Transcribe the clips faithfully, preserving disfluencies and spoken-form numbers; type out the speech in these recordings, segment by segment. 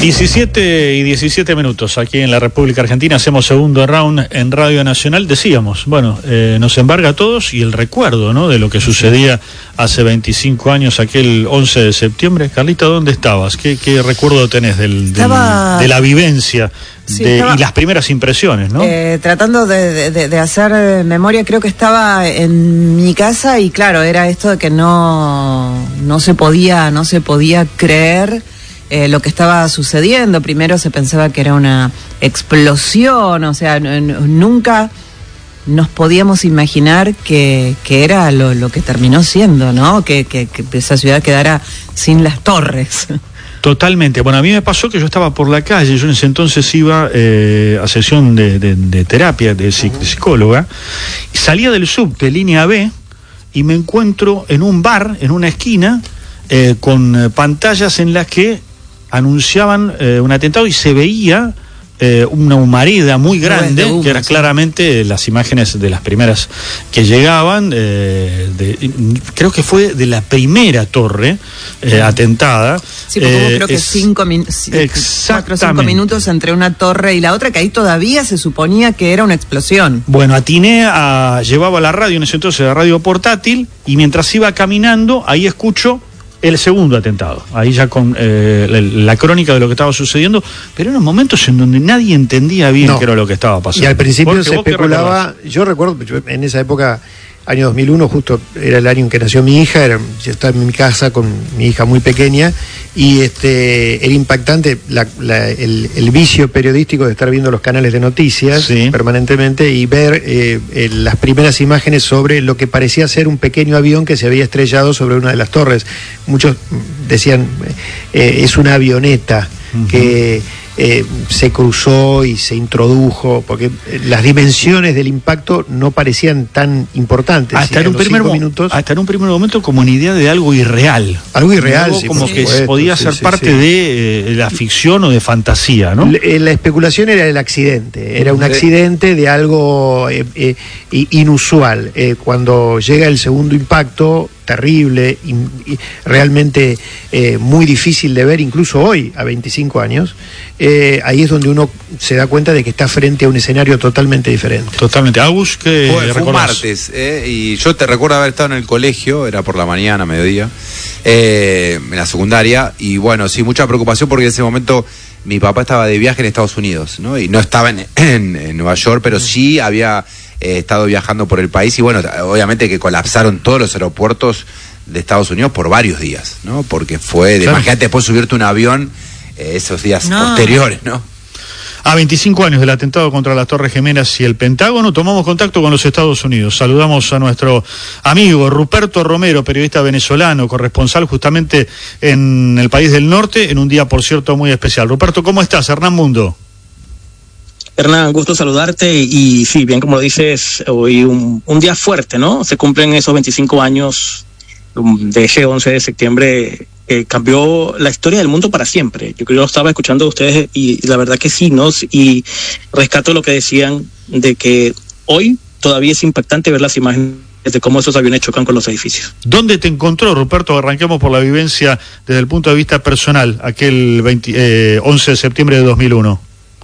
diecisiete y diecisiete minutos aquí en la República Argentina. Hacemos segundo round en Radio Nacional. Decíamos, bueno, eh, nos embarga a todos y el recuerdo, ¿no?, de lo que sucedía hace veinticinco años, aquel once de septiembre. Carlita, ¿dónde estabas? ¿Qué, qué recuerdo tenés del, del, Estaba... de la vivencia sí, de, estaba... y las primeras impresiones, ¿no? Eh, tratando de, de, de hacer memoria, creo que estaba en mi casa y claro, era esto de que no, no se podía, no se podía creer Eh, lo que estaba sucediendo. Primero se pensaba que era una explosión, o sea, n- n- nunca nos podíamos imaginar que, que era lo, lo que terminó siendo, ¿no? Que, que, que esa ciudad quedara sin las torres. Totalmente. Bueno, a mí me pasó que yo estaba por la calle, yo en ese entonces iba eh, a sesión de, de, de terapia, de, psic- de psicóloga, y salía del subte, línea B, y me encuentro en un bar, en una esquina, eh, con eh, pantallas en las que anunciaban eh, un atentado y se veía eh, una humareda muy grande, humo, que eran sí. claramente las imágenes de las primeras que llegaban, eh, de, creo que fue de la primera torre eh, atentada. Sí, porque hubo eh, creo que es, cinco, min- cuatro o cinco minutos entre una torre y la otra, que ahí todavía se suponía que era una explosión. Bueno, atiné a, llevaba la radio en ese entonces, la radio portátil, y mientras iba caminando, ahí escucho el segundo atentado, ahí ya con eh, la, la crónica de lo que estaba sucediendo, pero eran momentos en donde nadie entendía bien no. qué era lo que estaba pasando. Y al principio Porque se especulaba, yo recuerdo, yo en esa época, año dos mil uno, justo era el año en que nació mi hija, era, yo estaba en mi casa con mi hija muy pequeña, y este era impactante la, la, el, el vicio periodístico de estar viendo los canales de noticias sí. permanentemente y ver eh, eh, las primeras imágenes sobre lo que parecía ser un pequeño avión que se había estrellado sobre una de las torres. Muchos decían, eh, es una avioneta uh-huh. que eh, se cruzó y se introdujo, porque las dimensiones del impacto no parecían tan importantes. Hasta, en un, primer mo- minutos, hasta en un primer momento como una idea de algo irreal. Algo irreal, algo sí, como que supuesto, podía sí, ser sí, parte sí. de eh, la ficción o de fantasía, ¿no? La, la especulación era el accidente, era un accidente de algo eh, eh, inusual. Eh, cuando llega el segundo impacto, terrible, in, y realmente eh, muy difícil de ver, incluso hoy, a veinticinco años, eh, ahí es donde uno se da cuenta de que está frente a un escenario totalmente diferente. Totalmente. Agus, ¿qué fue, fue un martes, eh, y yo te recuerdo haber estado en el colegio, era por la mañana, mediodía, eh, en la secundaria, y bueno, sí, mucha preocupación porque en ese momento mi papá estaba de viaje en Estados Unidos, ¿no? Y no estaba en, en, en Nueva York, pero sí había eh, estado viajando por el país, y bueno, obviamente que colapsaron todos los aeropuertos de Estados Unidos por varios días, ¿no? Porque fue, de, claro. imagínate después subirte un avión eh, esos días no. posteriores, ¿no? A veinticinco años del atentado contra las Torres Gemelas y el Pentágono, tomamos contacto con los Estados Unidos. Saludamos a nuestro amigo Ruperto Romero, periodista venezolano, corresponsal justamente en el país del norte, en un día, por cierto, muy especial. Ruperto, ¿cómo estás? Hernán Mundo. Hernán, gusto saludarte, y, y sí, bien como lo dices, hoy un, un día fuerte, ¿no? Se cumplen esos veinticinco años de ese once de septiembre que eh, cambió la historia del mundo para siempre. Yo creo que estaba escuchando a ustedes y, y la verdad que sí, ¿no? Y rescato lo que decían de que hoy todavía es impactante ver las imágenes de cómo esos aviones chocan con los edificios. ¿Dónde te encontró, Ruperto? Arranquemos por la vivencia desde el punto de vista personal, aquel veinte, eh, once de septiembre de dos mil uno.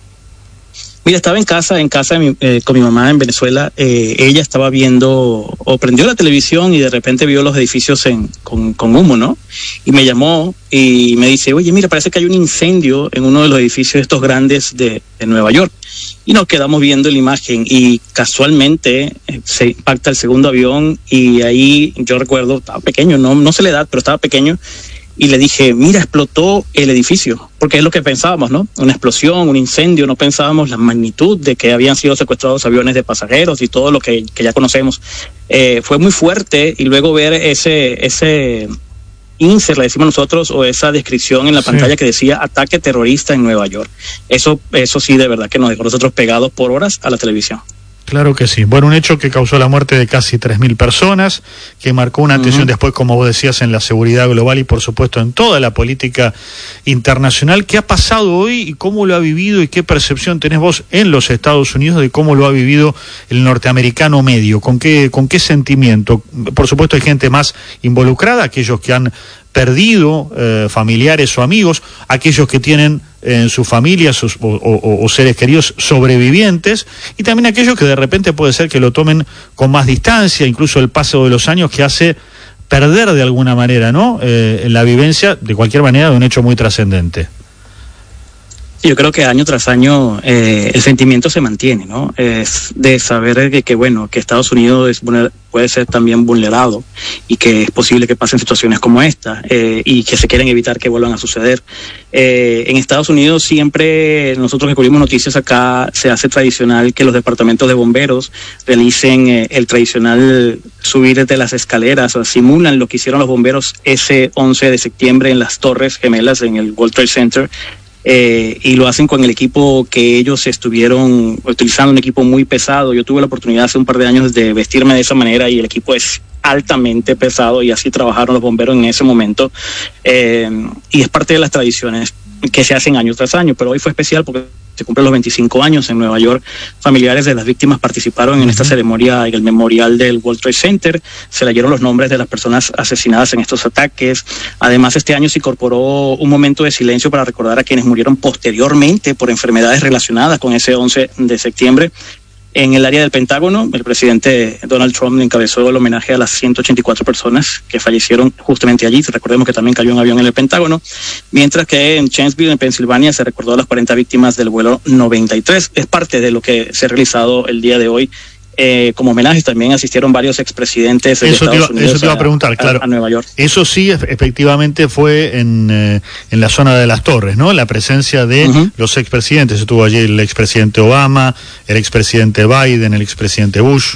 Mira, estaba en casa, en casa de mi, eh, con mi mamá en Venezuela. Eh, ella estaba viendo, o prendió la televisión y de repente vio los edificios en, con, con humo, ¿no? Y me llamó y me dice, oye, mira, parece que hay un incendio en uno de los edificios estos grandes de, de Nueva York. Y nos quedamos viendo la imagen y casualmente eh, se impacta el segundo avión y ahí yo recuerdo, estaba pequeño, no, no sé la edad, pero estaba pequeño. Y le dije, mira, explotó el edificio, porque es lo que pensábamos, ¿no? Una explosión, un incendio, no pensábamos la magnitud de que habían sido secuestrados aviones de pasajeros y todo lo que, que ya conocemos. Eh, fue muy fuerte, y luego ver ese, ese insert, le decimos nosotros, o esa descripción en la sí. pantalla que decía ataque terrorista en Nueva York. Eso, eso sí, de verdad que nos dejó nosotros pegados por horas a la televisión. Claro que sí. Bueno, un hecho que causó la muerte de casi tres mil personas, que marcó una atención uh-huh. después, como vos decías, en la seguridad global y, por supuesto, en toda la política internacional. ¿Qué ha pasado hoy y cómo lo ha vivido y qué percepción tenés vos en los Estados Unidos de cómo lo ha vivido el norteamericano medio? ¿Con qué, con qué sentimiento? Por supuesto, hay gente más involucrada, aquellos que han perdido eh, familiares o amigos, aquellos que tienen en sus familias o, o, o seres queridos sobrevivientes, y también aquellos que de repente puede ser que lo tomen con más distancia, incluso el paso de los años que hace perder de alguna manera, ¿no? Eh, la vivencia, de cualquier manera, de un hecho muy trascendente. Yo creo que año tras año eh, el sentimiento se mantiene, ¿no? Es de saber que, que bueno, que Estados Unidos es, puede ser también vulnerado y que es posible que pasen situaciones como esta eh, y que se quieren evitar que vuelvan a suceder. Eh, en Estados Unidos siempre, nosotros que cubrimos noticias acá, se hace tradicional que los departamentos de bomberos realicen eh, el tradicional subir desde las escaleras, o simulan lo que hicieron los bomberos ese once de septiembre en las Torres Gemelas, en el World Trade Center. Eh, y lo hacen con el equipo que ellos estuvieron utilizando, un equipo muy pesado. Yo tuve la oportunidad hace un par de años de vestirme de esa manera y el equipo es altamente pesado y así trabajaron los bomberos en ese momento eh, y es parte de las tradiciones que se hacen año tras año, pero hoy fue especial porque se cumplen los veinticinco años en Nueva York. Familiares de las víctimas participaron en uh-huh. esta ceremonia en el memorial del World Trade Center. Se leyeron los nombres de las personas asesinadas en estos ataques. Además, este año se incorporó un momento de silencio para recordar a quienes murieron posteriormente por enfermedades relacionadas con ese once de septiembre. En el área del Pentágono, el presidente Donald Trump encabezó el homenaje a las ciento ochenta y cuatro personas que fallecieron justamente allí. Recordemos que también cayó un avión en el Pentágono. Mientras que en Chancellorsville, en Pensilvania, se recordó a las cuarenta víctimas del vuelo noventa y tres. Es parte de lo que se ha realizado el día de hoy. Eh, como homenajes también asistieron varios expresidentes de eso Estados te iba, Unidos eso te iba a, preguntar, a, claro. a Nueva York. Eso sí, efectivamente fue en, eh, en la zona de las Torres, ¿no? La presencia de uh-huh. los expresidentes. Estuvo allí el expresidente Obama, el expresidente Biden, el expresidente Bush.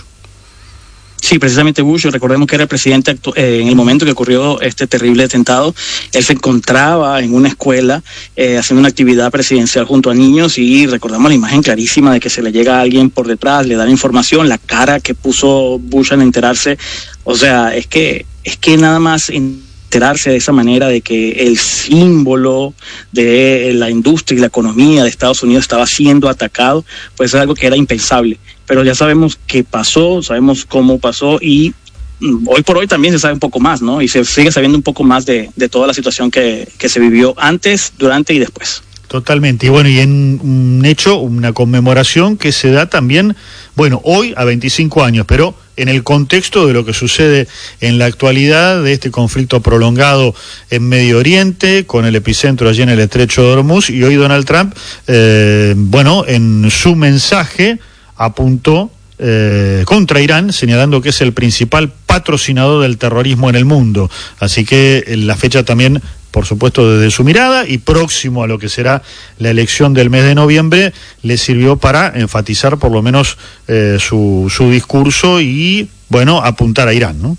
Sí, precisamente Bush, recordemos que era el presidente actu- eh, en el momento que ocurrió este terrible atentado. Él se encontraba en una escuela eh, haciendo una actividad presidencial junto a niños y recordamos la imagen clarísima de que se le llega a alguien por detrás, le dan información, la cara que puso Bush al enterarse. O sea, es que, es que nada más enterarse de esa manera de que el símbolo de la industria y la economía de Estados Unidos estaba siendo atacado, pues es algo que era impensable. Pero ya sabemos qué pasó, sabemos cómo pasó y hoy por hoy también se sabe un poco más, ¿no? Y se sigue sabiendo un poco más de, de toda la situación que, que se vivió antes, durante y después. Totalmente. Y bueno, y en un hecho, una conmemoración que se da también, bueno, hoy a veinticinco años, pero en el contexto de lo que sucede en la actualidad de este conflicto prolongado en Medio Oriente, con el epicentro allí en el Estrecho de Hormuz, y hoy Donald Trump, eh, bueno, en su mensaje apuntó eh, contra Irán, señalando que es el principal patrocinador del terrorismo en el mundo. Así que en la fecha también, por supuesto, desde su mirada y próximo a lo que será la elección del mes de noviembre, le sirvió para enfatizar por lo menos eh, su, su discurso y, bueno, apuntar a Irán, ¿no?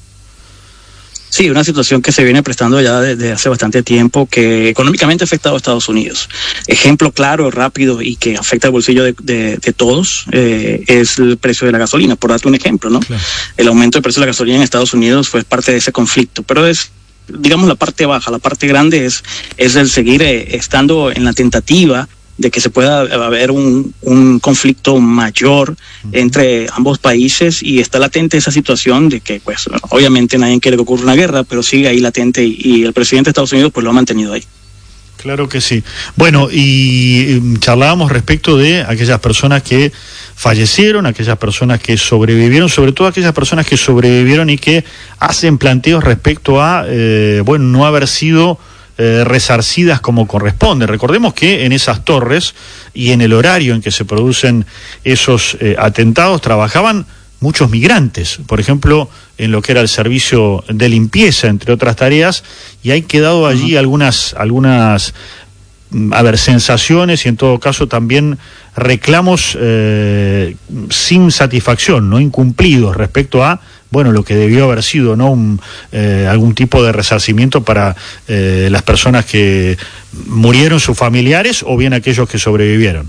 Sí, una situación que se viene prestando ya desde hace bastante tiempo, que económicamente ha afectado a Estados Unidos. Ejemplo claro, rápido y que afecta el bolsillo de, de, de todos eh, es el precio de la gasolina, por darte un ejemplo, ¿no? Claro. El aumento del precio de la gasolina en Estados Unidos fue parte de ese conflicto, pero es, digamos, la parte baja. La parte grande es, es el seguir eh, estando en la tentativa de que se pueda haber un, un conflicto mayor entre ambos países, y está latente esa situación de que, pues, obviamente nadie quiere que ocurra una guerra, pero sigue ahí latente y, y el presidente de Estados Unidos pues lo ha mantenido ahí. Claro que sí. Bueno, y charlábamos respecto de aquellas personas que fallecieron, aquellas personas que sobrevivieron, sobre todo aquellas personas que sobrevivieron y que hacen planteos respecto a, eh, bueno, no haber sido Eh, resarcidas como corresponde. Recordemos que en esas torres y en el horario en que se producen esos eh, atentados trabajaban muchos migrantes, por ejemplo, en lo que era el servicio de limpieza, entre otras tareas, y hay quedado allí uh-huh. algunas, algunas, a ver, sensaciones y en todo caso también reclamos eh, sin satisfacción, no incumplidos respecto a, bueno, lo que debió haber sido, ¿no? Un, eh, algún tipo de resarcimiento para eh, las personas que murieron, sus familiares, o bien aquellos que sobrevivieron.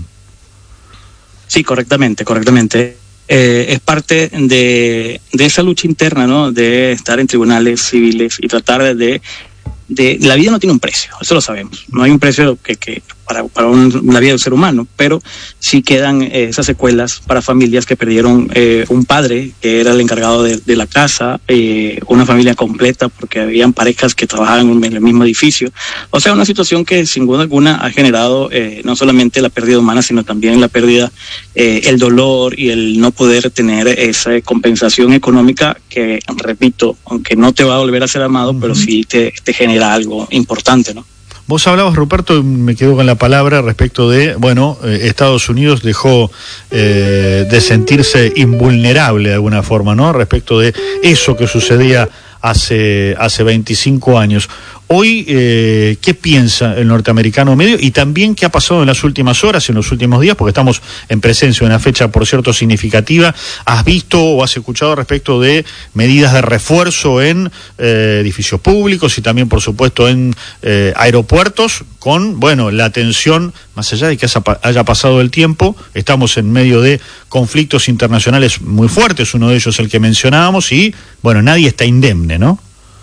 Sí, correctamente, correctamente. Eh, es parte de, de esa lucha interna, ¿no? De estar en tribunales civiles y tratar de, de de la vida no tiene un precio, eso lo sabemos, no hay un precio que, que para, para un, la vida del ser humano, pero sí quedan eh, esas secuelas para familias que perdieron eh, un padre que era el encargado de, de la casa, eh, una familia completa porque habían parejas que trabajaban en el mismo edificio, o sea, una situación que sin duda alguna ha generado eh, no solamente la pérdida humana, sino también la pérdida, eh, el dolor y el no poder tener esa compensación económica que, repito, aunque no te va a volver a ser amado, uh-huh. pero sí te, te genera algo importante, ¿no? Vos hablabas, Ruperto, me quedo con la palabra respecto de, bueno, eh, Estados Unidos dejó eh, de sentirse invulnerable de alguna forma, ¿no? Respecto de eso que sucedía hace, hace veinticinco años. Hoy, eh, ¿qué piensa el norteamericano medio? Y también, ¿qué ha pasado en las últimas horas, en los últimos días? Porque estamos en presencia de una fecha, por cierto, significativa. ¿Has visto o has escuchado respecto de medidas de refuerzo en eh, edificios públicos y también, por supuesto, en eh, aeropuertos? Con, bueno, la atención, más allá de que haya pasado el tiempo, estamos en medio de conflictos internacionales muy fuertes, uno de ellos el que mencionábamos, y, bueno, nadie está indemne, ¿no?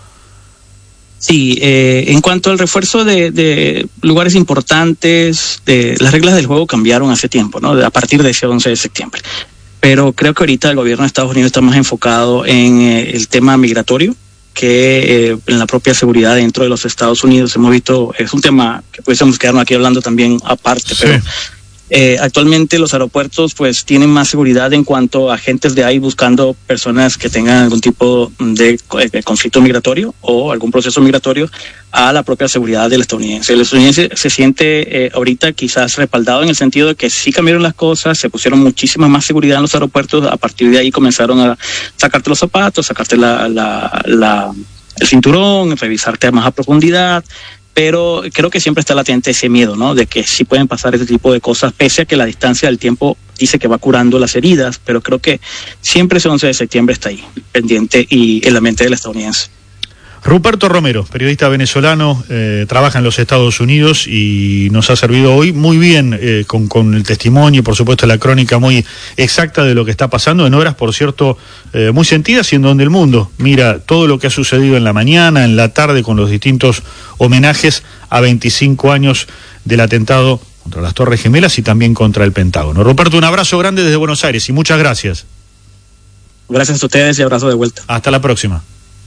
Sí, eh, en cuanto al refuerzo de, de lugares importantes, de, las reglas del juego cambiaron hace tiempo, ¿no? A partir de ese once de septiembre. Pero creo que ahorita el gobierno de Estados Unidos está más enfocado en eh, el tema migratorio que eh, en la propia seguridad dentro de los Estados Unidos. Hemos visto, es un tema que pudiésemos quedarnos aquí hablando también aparte, sí. pero... Eh, actualmente los aeropuertos pues tienen más seguridad en cuanto a agentes de ahí buscando personas que tengan algún tipo de, de conflicto migratorio o algún proceso migratorio a la propia seguridad del estadounidense. El estadounidense se siente eh, ahorita quizás respaldado en el sentido de que sí cambiaron las cosas, se pusieron muchísima más seguridad en los aeropuertos, a partir de ahí comenzaron a sacarte los zapatos, sacarte la, la, la, el cinturón, revisarte más a profundidad. Pero creo que siempre está latente ese miedo, ¿no? De que sí pueden pasar ese tipo de cosas, pese a que la distancia del tiempo dice que va curando las heridas, pero creo que siempre ese once de septiembre está ahí, pendiente y en la mente del estadounidense. Ruperto Romero, periodista venezolano, eh, trabaja en los Estados Unidos y nos ha servido hoy muy bien eh, con, con el testimonio y por supuesto la crónica muy exacta de lo que está pasando en horas, por cierto, eh, muy sentidas y en donde el mundo mira todo lo que ha sucedido en la mañana, en la tarde, con los distintos homenajes a veinticinco años del atentado contra las Torres Gemelas y también contra el Pentágono. Ruperto, un abrazo grande desde Buenos Aires y muchas gracias. Gracias a ustedes y abrazo de vuelta. Hasta la próxima.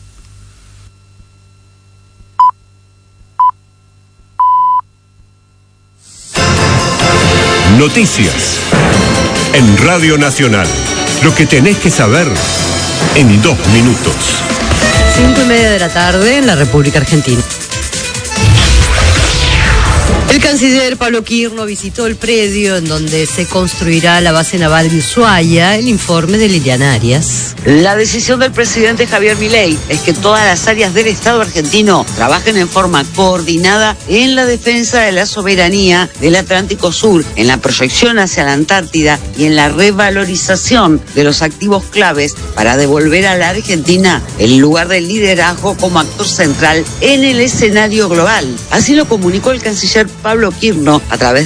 Noticias en Radio Nacional. Lo que tenés que saber en dos minutos. Cinco y media de la tarde en la República Argentina. El canciller Pablo Quirno visitó el predio en donde se construirá la base naval de Ushuaia. El informe de Liliana Arias. La decisión del presidente Javier Milei es que todas las áreas del Estado argentino trabajen en forma coordinada en la defensa de la soberanía del Atlántico Sur, en la proyección hacia la Antártida y en la revalorización de los activos claves para devolver a la Argentina el lugar del liderazgo como actor central en el escenario global. Así lo comunicó el canciller Pablo Quirno a través